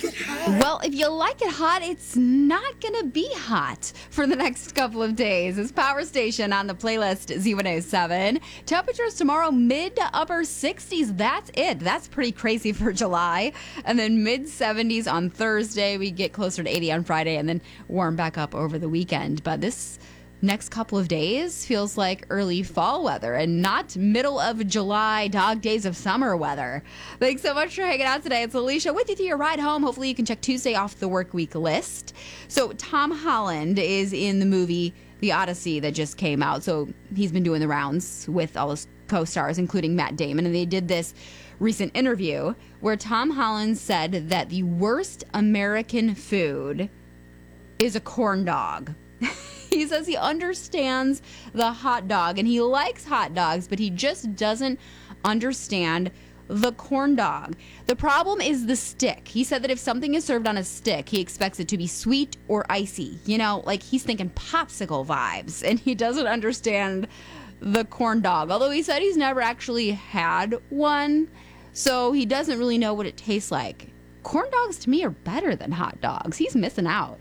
Well, if you like it hot, it's not going to be hot for the next couple of days. It's Power Station on the playlist Z107. Temperatures tomorrow, mid to upper 60s. That's it. That's pretty crazy for July. And then mid 70s on Thursday. We get closer to 80 on Friday and then warm back up over the weekend. But this next couple of days feels like early fall weather and not middle of July dog days of summer weather. Thanks so much for hanging out today. It's Alicia with you through your ride home. Hopefully you can check Tuesday off the work week list. So Tom Holland is in the movie The Odyssey that just came out. So he's been doing the rounds with all his co-stars, including Matt Damon. And they did this recent interview where Tom Holland said that the worst American food is a corn dog. He says he understands the hot dog and he likes hot dogs, but he just doesn't understand the corn dog. The problem is the stick. He said that if something is served on a stick, he expects it to be sweet or icy. You know, like he's thinking popsicle vibes, and he doesn't understand the corn dog. Although he said he's never actually had one, so he doesn't really know what it tastes like. Corn dogs to me are better than hot dogs. He's missing out.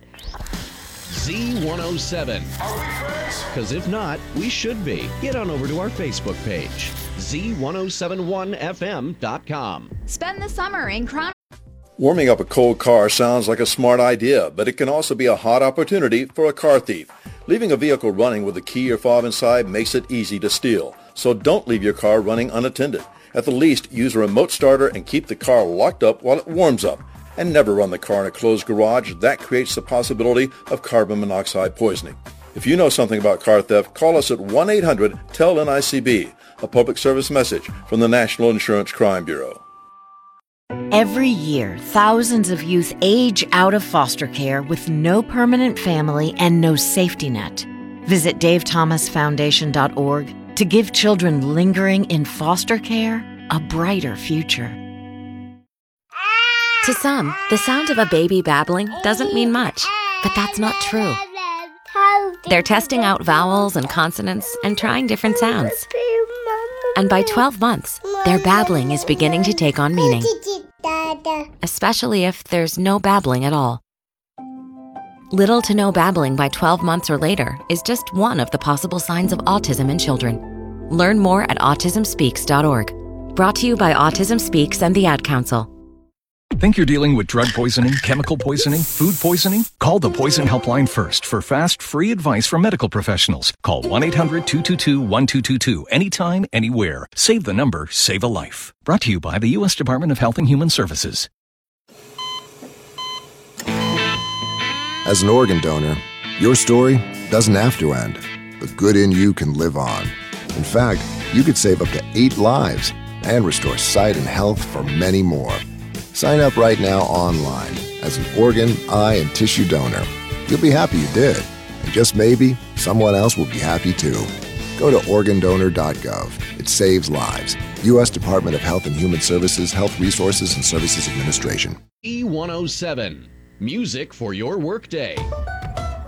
Z107. Because if not, we should be. Get on over to our Facebook page, Z1071FM.com. Spend the summer in Crown. Warming up a cold car sounds like a smart idea, but it can also be a hot opportunity for a car thief. Leaving a vehicle running with a key or fob inside makes it easy to steal. So don't leave your car running unattended. At the least, use a remote starter and keep the car locked up while it warms up. And never run the car in a closed garage. That creates the possibility of carbon monoxide poisoning. If you know something about car theft, call us at 1-800-TEL-NICB, a public service message from the National Insurance Crime Bureau. Every year, thousands of youth age out of foster care with no permanent family and no safety net. Visit DaveThomasFoundation.org to give children lingering in foster care a brighter future. To some, the sound of a baby babbling doesn't mean much, but that's not true. They're testing out vowels and consonants and trying different sounds. And by 12 months, their babbling is beginning to take on meaning, especially if there's no babbling at all. Little to no babbling by 12 months or later is just one of the possible signs of autism in children. Learn more at autismspeaks.org. Brought to you by Autism Speaks and the Ad Council. Think you're dealing with drug poisoning, chemical poisoning, food poisoning? Call the Poison Helpline first for fast, free advice from medical professionals. Call 1-800-222-1222 anytime, anywhere. Save the number, save a life. Brought to you by the U.S. Department of Health and Human Services. As an organ donor, your story doesn't have to end. The good in you can live on. In fact, you could save up to 8 lives and restore sight and health for many more. Sign up right now online as an organ, eye, and tissue donor. You'll be happy you did, and just maybe someone else will be happy too. Go to organdonor.gov. It saves lives. U.S. Department of Health and Human Services, Health Resources and Services Administration. E107. Music for your workday.